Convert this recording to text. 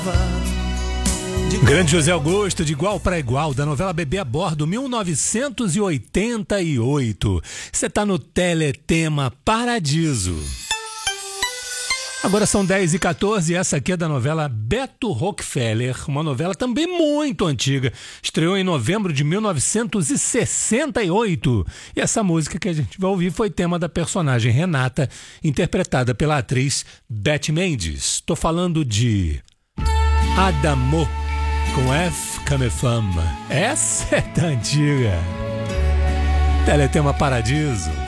Grande José Augusto, de Igual para Igual, da novela Bebê a Bordo, 1988. Você tá no Teletema Paradiso. Agora são 10h14 e essa aqui é da novela Beto Rockefeller, uma novela também muito antiga. Estreou em novembro de 1968. E essa música que a gente vai ouvir foi tema da personagem Renata, interpretada pela atriz Beth Mendes. Estou falando de Adamo, com F comme femme. Essa é da antiga. Teletema Paradiso.